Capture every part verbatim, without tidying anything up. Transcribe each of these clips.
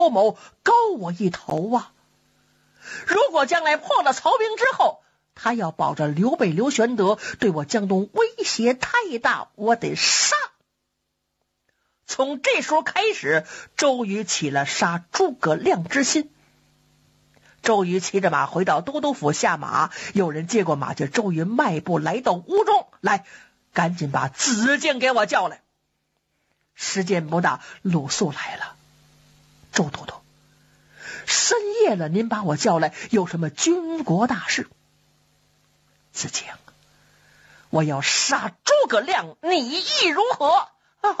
某高我一头啊！如果将来破了曹兵之后，他要保着刘备刘玄德，对我江东威胁太大，我得杀。从这时候开始，周瑜起了杀诸葛亮之心。周瑜骑着马回到都督府下马，有人接过马去，周瑜迈步来到屋中，来，赶紧把子敬给我叫来。时间不大，鲁肃来了。周都督，深夜了，您把我叫来，有什么军国大事？子敬，我要杀诸葛亮，你意如何？啊！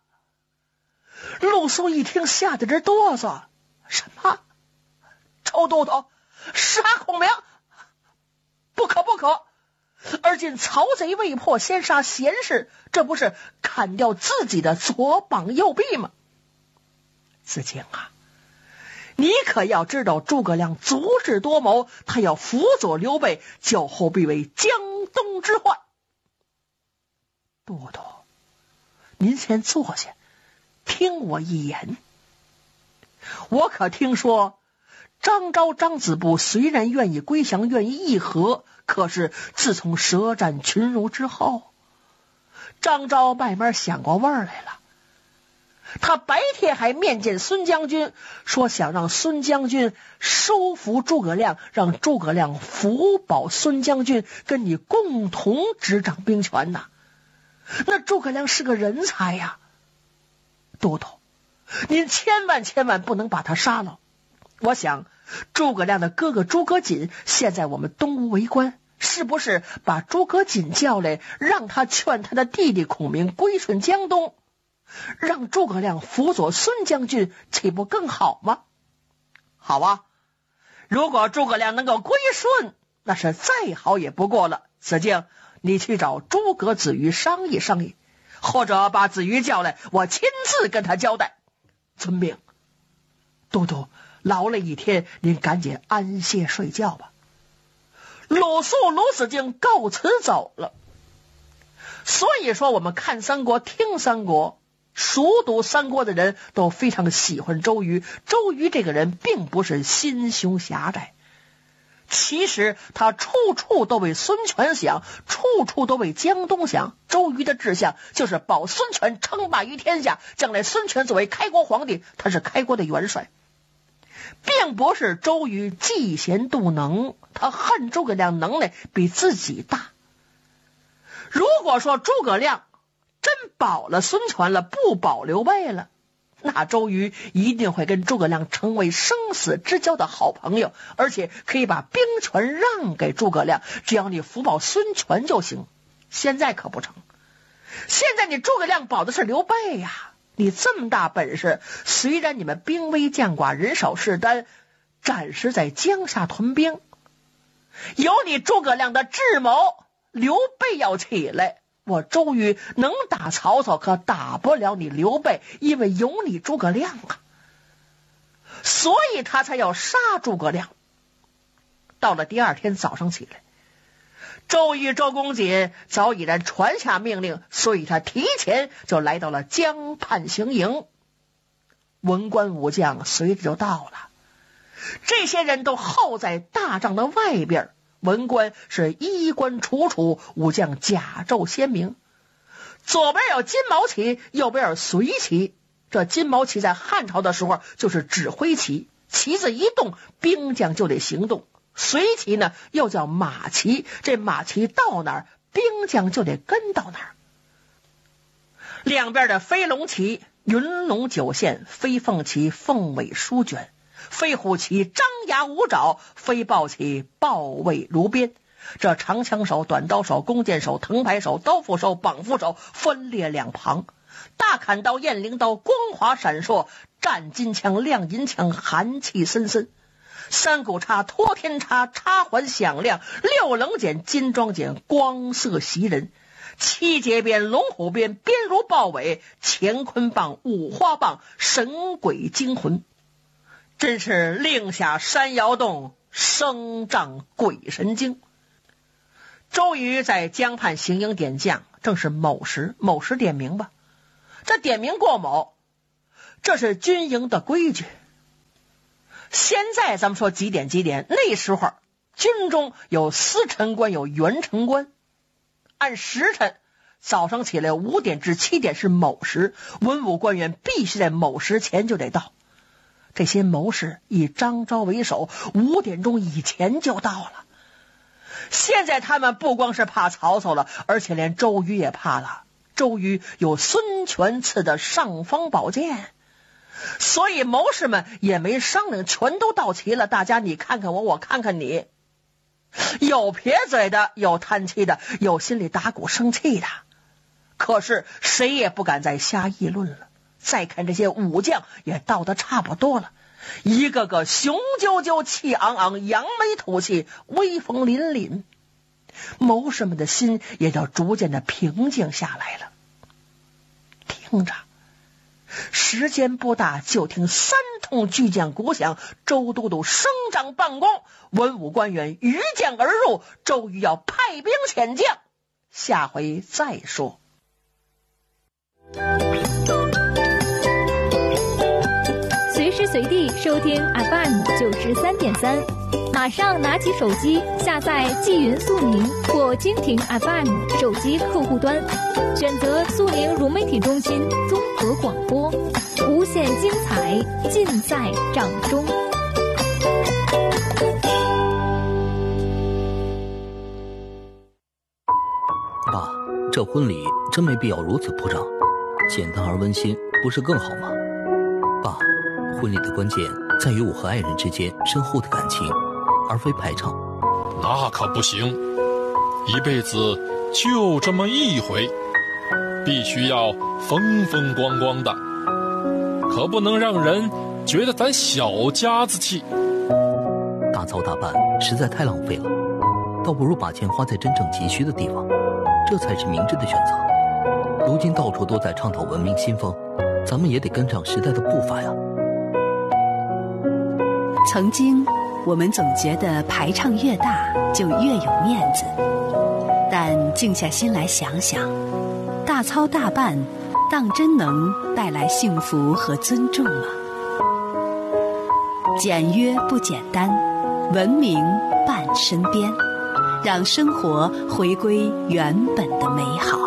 鲁肃一听，吓得直哆嗦。什么？周都督，杀孔明？不可不可！而今曹贼未破，先杀贤士，这不是砍掉自己的左膀右臂吗？子敬啊，你可要知道，诸葛亮足智多谋，他要辅佐刘备，叫后必为江东之患。都督，您先坐下，听我一言。我可听说张昭张子布虽然愿意归降，愿意议和，可是自从舌战群儒之后，张昭慢慢想过味儿来了。他白天还面见孙将军，说想让孙将军收服诸葛亮，让诸葛亮辅保孙将军，跟你共同执掌兵权呐。那诸葛亮是个人才呀，都督，您千万千万不能把他杀了。我想诸葛亮的哥哥诸葛瑾现在我们东吴为官，是不是把诸葛瑾叫来，让他劝他的弟弟孔明归顺江东，让诸葛亮辅佐孙将军，岂不更好吗？好啊，如果诸葛亮能够归顺，那是再好也不过了。子敬，你去找诸葛子瑜商议商议，或者把子瑜叫来，我亲自跟他交代。遵命。都督，劳累一天，您赶紧安歇睡觉吧。鲁肃、鲁子敬告辞走了。所以说，我们看三国，听三国，熟读三国的人都非常喜欢周瑜。周瑜这个人并不是心胸狭窄，其实他处处都为孙权想，处处都为江东想。周瑜的志向就是保孙权称霸于天下，将来孙权作为开国皇帝，他是开国的元帅，并不是周瑜嫉贤妒能，他恨诸葛亮能耐比自己大。如果说诸葛亮真保了孙权了，不保刘备了，那周瑜一定会跟诸葛亮成为生死之交的好朋友，而且可以把兵权让给诸葛亮，只要你辅保孙权就行。现在可不成，现在你诸葛亮保的是刘备呀、啊！你这么大本事，虽然你们兵微将寡，人少势单，暂时在江夏屯兵，有你诸葛亮的智谋，刘备要起来，我周瑜能打曹操，可打不了你刘备，因为有你诸葛亮啊，所以他才要杀诸葛亮。到了第二天早上起来，周瑜、周公瑾早已然传下命令，所以他提前就来到了江畔行营。文官武将随着就到了，这些人都候在大帐的外边，文官是衣冠楚楚，武将甲胄鲜明。左边有金毛旗，右边有随旗。这金毛旗在汉朝的时候就是指挥旗，旗子一动，兵将就得行动。随旗呢又叫马旗，这马旗到哪儿，兵将就得跟到哪儿。两边的飞龙旗云龙九线，飞凤旗凤尾舒卷，飞虎旗张牙舞爪，飞豹旗豹尾如鞭。这长枪手、短刀手、弓箭手、藤牌手、刀斧手、绑斧手分列两旁，大砍刀、雁翎刀光华闪烁，战金枪、亮银枪寒气森森，三股叉、托天叉插环响亮，六棱锏、金装锏光色袭人，七节鞭、龙虎鞭鞭如豹尾，乾坤棒、五花棒神鬼惊魂，真是令下山摇动，声胀鬼神惊。周瑜在江畔行营点将，正是卯时，卯时点名吧。这点名过卯，这是军营的规矩。 现在咱们说几点几点，那时候军中有司晨官，有元城官，按时辰早上起来五点至七点是卯时，文武官员必须在卯时前就得到。这些谋士以张昭为首，五点钟以前就到了。现在他们不光是怕曹操了，而且连周瑜也怕了。周瑜有孙权赐的尚方宝剑，所以谋士们也没商量，全都到齐了。大家你看看我，我看看你，有撇嘴的，有叹气的，有心里打鼓生气的，可是谁也不敢再瞎议论了。再看这些武将也到得差不多了，一个个雄赳赳气昂昂，扬眉吐气，威风凛凛，谋士们的心也就逐渐的平静下来了。听着，时间不大，就听三通巨将鼓响，周都督升帐办公，文武官员御将而入，周瑜要派兵遣将，下回再说。 随时随地收听 F M 九十三点三，马上拿起手机下载纪云速宁或蜻蜓 F M 手机客户端，选择速宁融媒体中心综合广播，无限精彩尽在掌中。 爸，这婚礼真没必要如此铺张，简单而温馨，不是更好吗？爸，婚礼的关键在于我和爱人之间深厚的感情，而非排场。 那可不行，一辈子就这么一回，必须要风风光光的，可不能让人觉得咱小家子气。 大操大办实在太浪费了，倒不如把钱花在真正急需的地方，这才是明智的选择。如今到处都在倡导文明新风，咱们也得跟上时代的步伐呀。 曾经我们总觉得排场越大就越有面子，但静下心来想想，大操大办当真能带来幸福和尊重吗？简约不简单，文明伴身边，让生活回归原本的美好。